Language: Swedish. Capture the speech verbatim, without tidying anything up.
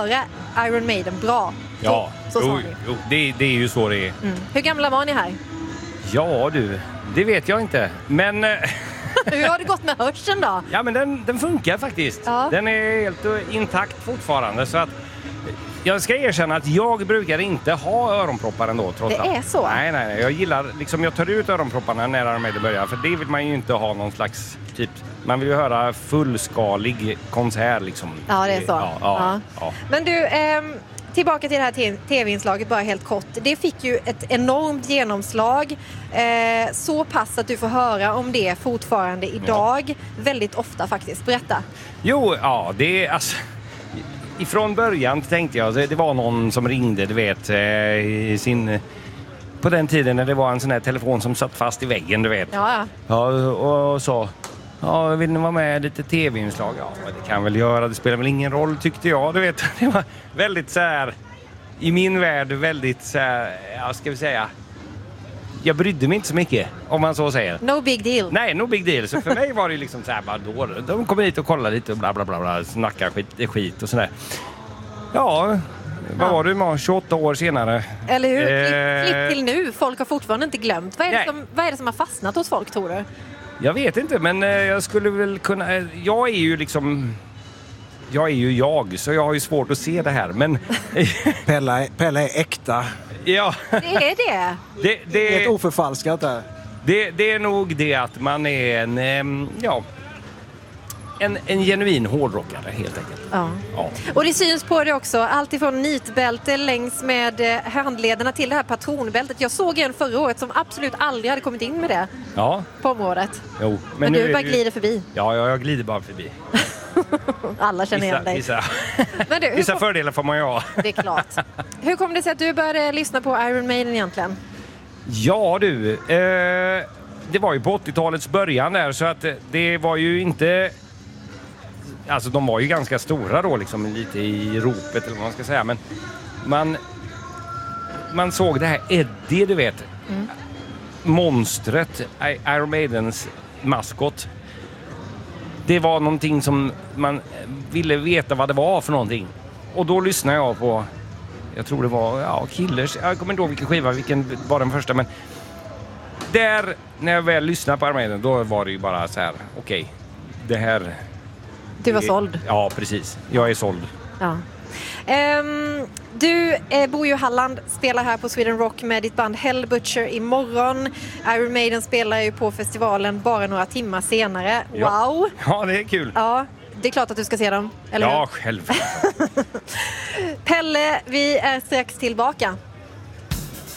göra Iron Maiden bra. Så, Ja, så sa jo, ni. jo, det, det är ju så det är. Mm. Hur gamla var ni här? Ja du, det vet jag inte. Men... Hur har det gått med hörseln då? Ja, men den, den funkar faktiskt. Ja. Den är helt intakt fortfarande. Så att jag ska erkänna att jag brukar inte ha öronproppar ändå, trots Det allt. är så? Nej, nej, nej. Jag gillar, liksom jag tar ut öronpropparna när Iron Maiden börjar. För det vill man ju inte ha någon slags, typ, man vill ju höra fullskalig konsert liksom. Ja, det är så. Ja, ja, Ja. ja. Men du, ehm, tillbaka till det här te- tv-inslaget bara helt kort. Det fick ju ett enormt genomslag. Eh, så pass att du får höra om det fortfarande idag. Väldigt ofta faktiskt. Berätta. Jo, ja, det är alltså... Ifrån början tänkte jag, det var någon som ringde, du vet, i sin... På den tiden när det var en sån här telefon som satt fast i väggen, du vet. Ja, ja. Ja, och sa, ja, vill ni vara med i lite tv-inslag? Ja, det kan väl göra, det spelar väl ingen roll, tyckte jag, du vet. Det var väldigt så här, i min värld, väldigt så här, ja, ska vi säga, jag brydde mig inte så mycket, om man så säger. No big deal. Nej, no big deal. Så för mig var det liksom så här, bara då, de kommer hit och kollar lite och bla bla bla, bla snackar skit, skit och sådär. Ja, vad Ja. var det med tjugoåtta år senare? Eller hur? Eh, Klipp, klipp till nu. Folk har fortfarande inte glömt. Vad är, det Nej. som, vad är det som har fastnat hos folk, tror du? Jag vet inte, men eh, jag skulle väl kunna... Eh, jag är ju liksom... Jag är ju jag, så jag har ju svårt att se det här, men... Pelle, är- Pelle är äkta. ja, Det är det. det, Det det, är ett oförfalskat där. det, det är nog det att man är en... ehm, ja, en, en genuin hårdrockare, helt enkelt. Ja. Ja. Och det syns på det också. Allt ifrån nitbälte längs med eh, handlederna till det här patronbältet. Jag såg en förra året som absolut aldrig hade kommit in med det Ja, på området. jo. Men, nu du är bara det ju- glider förbi. Ja, ja, jag glider bara förbi. Alla känner igen Vissa, dig. vissa, Men du, hur vissa kom, fördelar får man ju ha. det är klart. Hur kom det sig att du började lyssna på Iron Maiden egentligen? Ja du, eh, det var ju på åttiotalets början där, så att det var ju inte... Alltså de var ju ganska stora då, liksom lite i ropet eller vad man ska säga, men man, man såg det här Eddie, du vet. Mm. Monstret, I- Iron Maidens maskot. Det var någonting som man ville veta vad det var för någonting. Och då lyssnade jag på, jag tror det var, ja, Killers. Jag kommer inte ihåg vilken skiva, vilken var den första, men där, när jag väl lyssnade på Iron Maiden, då var det ju bara så här, okej, okay, det här... Du var såld. Ja, precis. Jag är såld. Ja. Ehm, du eh, bor ju i Halland, spelar här på Sweden Rock med ditt band Hell Butcher imorgon. Iron Maiden spelar ju på festivalen bara några timmar senare. Ja. Wow! Ja, det är kul. Ja, det är klart att du ska se dem, eller Ja, hur? själv. Pelle, vi är strax tillbaka.